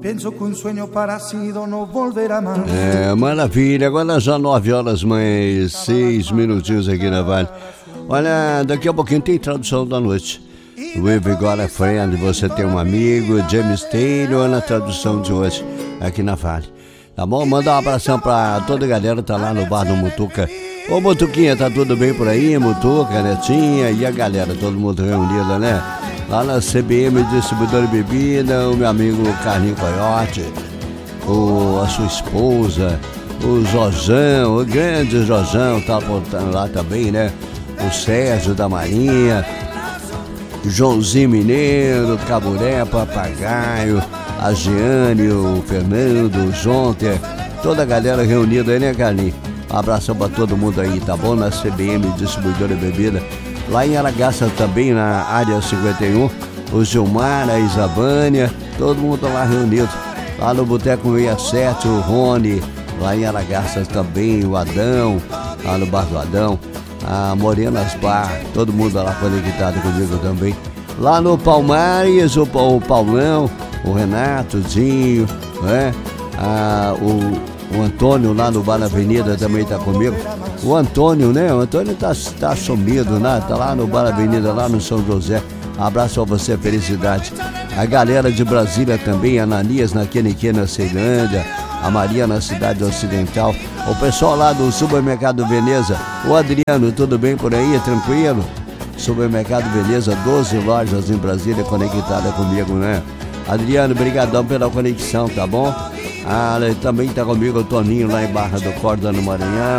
Penso que um sonho parecido não volverá mais. Maravilha, agora já 9h mais 6 minutinhos aqui na Vale. Olha, daqui a pouquinho tem tradução da noite. We've got a friend, você tem um amigo, James Taylor na tradução de hoje aqui na Vale. Tá bom? Manda um abração pra toda a galera que tá lá no bar do Mutuca. Ô Mutuquinha, tá tudo bem por aí? Mutuca, Netinha e a galera, todo mundo reunido, né? Lá na CBM Distribuidora de Bebida, o meu amigo Carlinho Coyote, a sua esposa, o Jojão, o grande Jojão, tá apontando lá também, né? O Sérgio da Marinha, Joãozinho Mineiro, Caburé, Papagaio, a Giane, o Fernando, o Jonter, toda a galera reunida aí, né, Carlinho? Um abração pra todo mundo aí, tá bom? Na CBM Distribuidora de Bebida. Lá em Aragaça também, na área 51, o Gilmar, a Isabânia, todo mundo lá reunido. Lá no Boteco 67, o Rony, lá em Aragaça também, o Adão, lá no Bar do Adão, a Morenas Bar, todo mundo lá conectado comigo também. Lá no Palmares, o Paulão, o Renato, o Zinho, né? O Antônio lá no Bar na Avenida também tá comigo. O Antônio, né? O Antônio tá sumido, né? Tá lá no Bar na Avenida, lá no São José. Abraço a você, felicidade. A galera de Brasília também, a Ananias na Queniquê, na Ceilândia, a Maria na Cidade Ocidental. O pessoal lá do Supermercado Veneza. O Adriano, tudo bem por aí? Tranquilo? Supermercado Veneza, 12 lojas em Brasília conectada comigo, né? Adriano, brigadão pela conexão, tá bom? Também tá comigo o Toninho lá em Barra do Corda, no Maranhão.